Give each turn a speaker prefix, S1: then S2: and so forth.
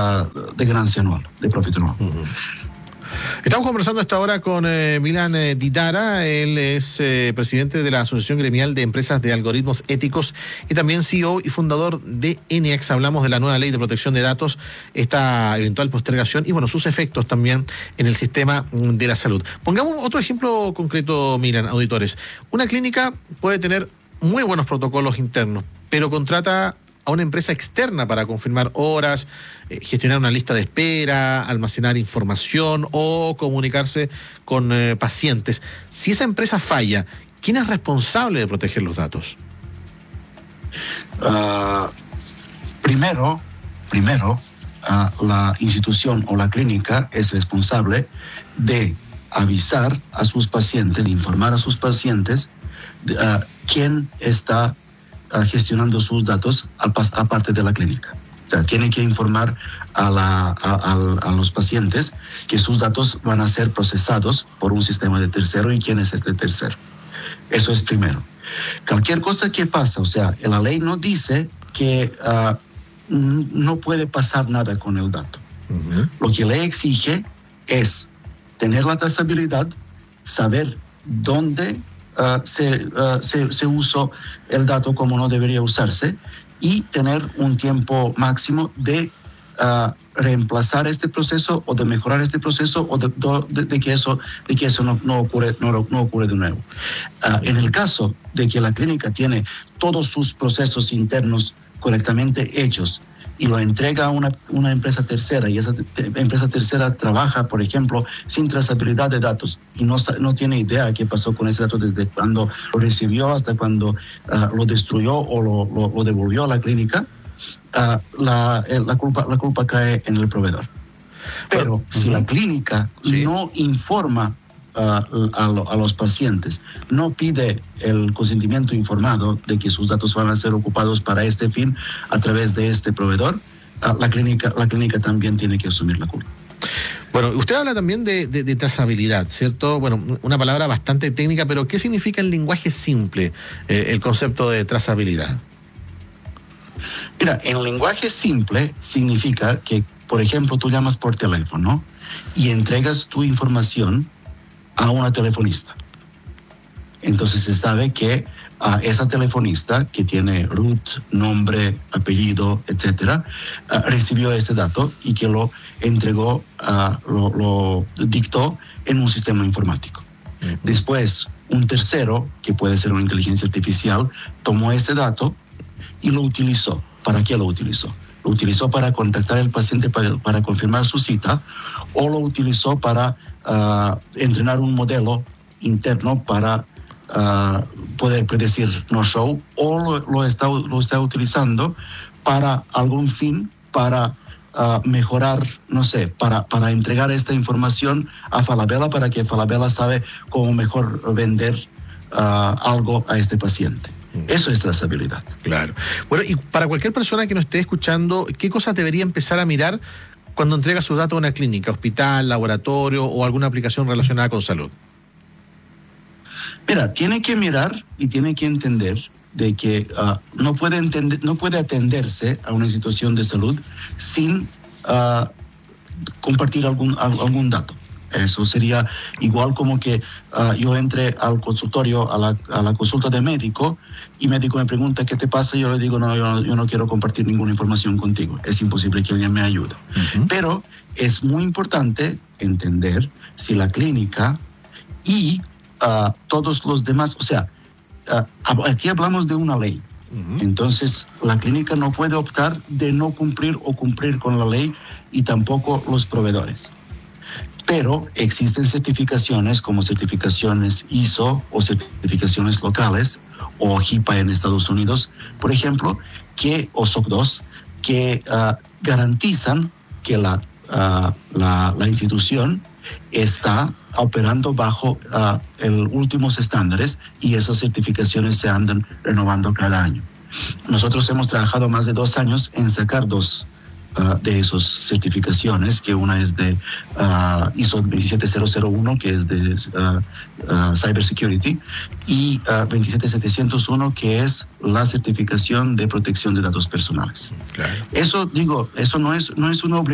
S1: de ganancia anual, de profit anual.
S2: Uh-huh. Estamos conversando a esta hora con Milan Ditara. Él es presidente de la Asociación Gremial de Empresas de Algoritmos Éticos y también CEO y fundador de ENIAX. Hablamos de la nueva ley de protección de datos, esta eventual postergación y bueno, sus efectos también en el sistema de la salud. Pongamos otro ejemplo concreto, Milan, auditores. Una clínica puede tener muy buenos protocolos internos, pero contrata a una empresa externa para confirmar horas, gestionar una lista de espera, almacenar información o comunicarse con pacientes. Si esa empresa falla, ¿quién es responsable de proteger los datos?
S1: Primero, la institución o la clínica es responsable de avisar a sus pacientes, de informar a sus pacientes quién está gestionando sus datos aparte de la clínica. O sea, tiene que informar a los pacientes que sus datos van a ser procesados por un sistema de tercero y quién es este tercero. Eso es primero. Cualquier cosa que pasa, o sea, la ley no dice que no puede pasar nada con el dato. Uh-huh. Lo que le exige es tener la trazabilidad, saber dónde se usó el dato como no debería usarse y tener un tiempo máximo de reemplazar este proceso o de mejorar este proceso o de que eso no ocurre de nuevo. En el caso de que la clínica tiene todos sus procesos internos correctamente hechos y lo entrega a una empresa tercera y esa empresa tercera trabaja, por ejemplo, sin trazabilidad de datos y no tiene idea qué pasó con ese dato desde cuando lo recibió hasta cuando lo destruyó o lo devolvió a la clínica, la culpa cae en el proveedor. Pero si la clínica no informa a los pacientes, no pide el consentimiento informado de que sus datos van a ser ocupados para este fin a través de este proveedor, la clínica también tiene que asumir la culpa.
S2: Bueno, usted habla también de trazabilidad, ¿cierto? Bueno, una palabra bastante técnica, pero ¿qué significa en lenguaje simple el concepto de trazabilidad?
S1: Mira, en lenguaje simple significa que, por ejemplo, tú llamas por teléfono y entregas tu información a una telefonista. Entonces se sabe que esa telefonista, que tiene root, nombre, apellido, etcétera, recibió este dato y que lo entregó, lo dictó en un sistema informático. Uh-huh. Después, un tercero, que puede ser una inteligencia artificial, tomó este dato y lo utilizó. ¿Para qué lo utilizó? Lo utilizó para contactar al paciente para confirmar su cita, o lo utilizó para entrenar un modelo interno para poder predecir no-show, o lo está utilizando para algún fin, para mejorar, no sé, para entregar esta información a Falabella para que Falabella sabe cómo mejor vender algo a este paciente. Eso es trazabilidad.
S2: Claro. Bueno, y para cualquier persona que nos esté escuchando, ¿qué cosas debería empezar a mirar cuando entrega sus datos a una clínica, hospital, laboratorio o alguna aplicación relacionada con salud?
S1: Mira, tiene que mirar y tiene que entender de que no puede atenderse a una institución de salud sin compartir algún dato. Eso sería igual como que yo entre al consultorio, a la consulta de médico, y médico me pregunta qué te pasa, y yo le digo, no, yo no quiero compartir ninguna información contigo. Es imposible que alguien me ayude. Uh-huh. Pero es muy importante entender si la clínica y todos los demás, o sea, aquí hablamos de una ley. Uh-huh. Entonces, la clínica no puede optar de no cumplir o cumplir con la ley, y tampoco los proveedores. Pero existen certificaciones como certificaciones ISO o certificaciones locales o HIPAA en Estados Unidos, por ejemplo, o SOC 2, que garantizan que la institución está operando bajo los últimos estándares, y esas certificaciones se andan renovando cada año. Nosotros hemos trabajado más de 2 años en sacar 2 de esas certificaciones, que una es de ISO 27001, que es de Cybersecurity, y 27701, que es la certificación de protección de datos personales. Claro. Eso no es una obligación.